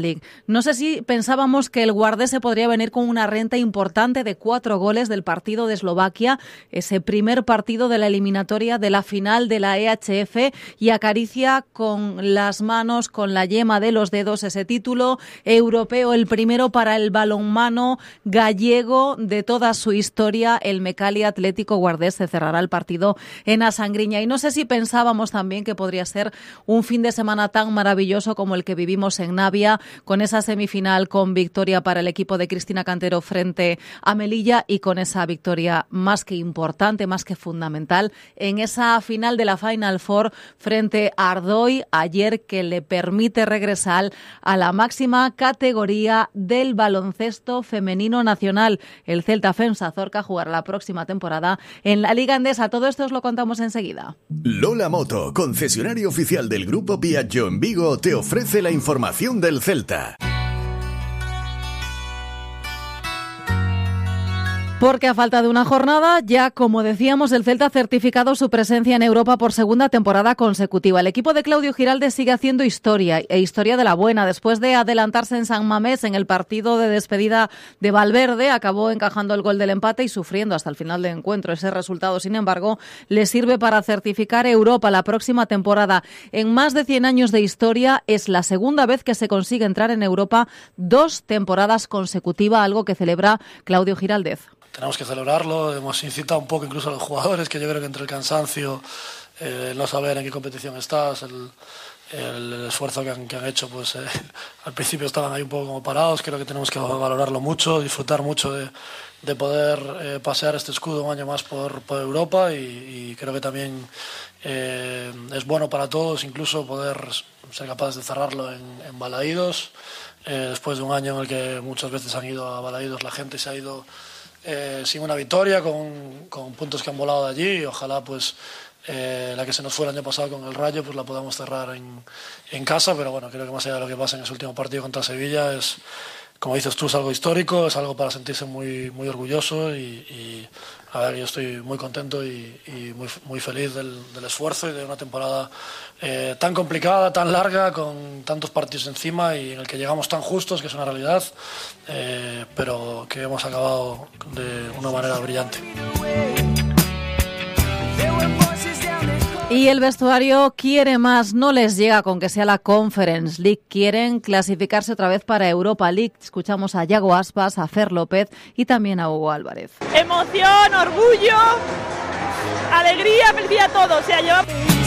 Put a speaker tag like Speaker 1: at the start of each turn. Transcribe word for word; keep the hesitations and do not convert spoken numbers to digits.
Speaker 1: League. No sé si pensábamos que el Guardés se podría venir con una renta importante de cuatro goles del partido de Eslovaquia, ese primer partido de la eliminatoria de la final de la E H F, y acaricia con las manos, con la yema de los dedos, ese título europeo, el primero para el balonmano gallego de toda su historia. El Mecali Atlético Guardés se cerrará el partido en Asangriña. Y no sé si pensábamos también que podría ser un fin de semana tan maravilloso como el que vivimos en Navia, con esa semifinal con victoria para el equipo de Cristina Cantero frente a Melilla y con esa victoria más que importante, más que fundamental en esa final de la Final Four frente a Ardoy ayer, que le permite regresar a la máxima categoría del baloncesto femenino nacional. El Celta Femsa Zorca jugará la próxima temporada en la Liga Endesa. Todo esto os lo contamos enseguida.
Speaker 2: Lola Moto, concesionario oficial del Grupo Piaggio en Vigo, te ofrece la información del Celta.
Speaker 1: Porque a falta de una jornada, ya como decíamos, el Celta ha certificado su presencia en Europa por segunda temporada consecutiva. El equipo de Claudio Giraldez sigue haciendo historia, e historia de la buena. Después de adelantarse en San Mamés en el partido de despedida de Valverde, acabó encajando el gol del empate y sufriendo hasta el final del encuentro. Ese resultado, sin embargo, le sirve para certificar Europa la próxima temporada. En más de cien años de historia, es la segunda vez que se consigue entrar en Europa dos temporadas consecutivas, algo que celebra Claudio Giraldez.
Speaker 3: Tenemos que celebrarlo, hemos incitado un poco incluso a los jugadores, que yo creo que entre el cansancio, eh, no saber en qué competición estás, el, el, el esfuerzo que han, que han hecho, pues eh, al principio estaban ahí un poco como parados. Creo que tenemos que valorarlo mucho, disfrutar mucho de, de poder eh, pasear este escudo un año más por, por Europa, y, y creo que también eh, es bueno para todos incluso poder ser capaces de cerrarlo en, en Balaídos, eh, después de un año en el que muchas veces han ido a Balaídos, la gente se ha ido Eh, sin una victoria, con, con puntos que han volado de allí, y ojalá pues eh, la que se nos fue el año pasado con el Rayo pues la podamos cerrar en, en casa. Pero bueno, creo que más allá de lo que pasa en ese último partido contra Sevilla, es, como dices tú, es algo histórico, es algo para sentirse muy, muy orgulloso, y, y a ver, yo estoy muy contento y, y muy, muy feliz del, del esfuerzo y de una temporada eh, tan complicada, tan larga, con tantos partidos encima y en el que llegamos tan justos, que es una realidad, eh, pero que hemos acabado de una manera brillante.
Speaker 1: Y el vestuario quiere más, no les llega con que sea la Conference League. Quieren clasificarse otra vez para Europa League. Escuchamos a Yago Aspas, a Fer López y también a Hugo Álvarez.
Speaker 4: Emoción, orgullo, alegría, felicidad, todo. O sea, yo...